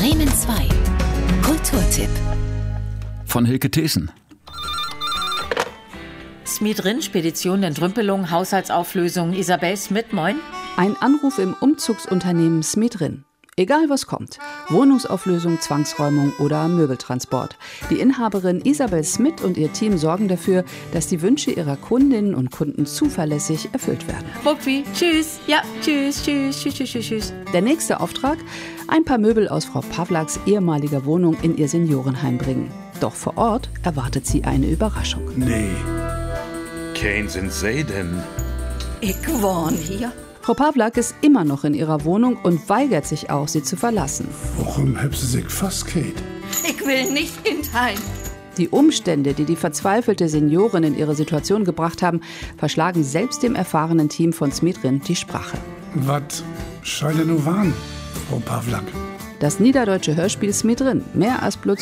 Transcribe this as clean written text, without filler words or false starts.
Bremen 2. Kulturtipp. Von Hilke Thesen. Smidrin, Spedition, Entrümpelung, Haushaltsauflösung. Isabel Smith, moin. Ein Anruf im Umzugsunternehmen Smidrin. Egal was kommt. Wohnungsauflösung, Zwangsräumung oder Möbeltransport. Die Inhaberin Isabel Smith und ihr Team sorgen dafür, dass die Wünsche ihrer Kundinnen und Kunden zuverlässig erfüllt werden. Bukwi, tschüss. Ja, tschüss, tschüss, tschüss, tschüss, tschüss. Der nächste Auftrag? Ein paar Möbel aus Frau Pawlaks ehemaliger Wohnung in ihr Seniorenheim bringen. Doch vor Ort erwartet sie eine Überraschung. Nee. Kein sind sie denn? Ich wohne hier. Frau Pawlak ist immer noch in ihrer Wohnung und weigert sich auch, sie zu verlassen. Warum hab sie sich fast, Kate? Ich will nicht in Heim. Die Umstände, die die verzweifelte Seniorin in ihre Situation gebracht haben, verschlagen selbst dem erfahrenen Team von Smidrin die Sprache. Was scheint denn nur wahren, Frau Pawlak? Das niederdeutsche Hörspiel Smidrin, mehr als bloß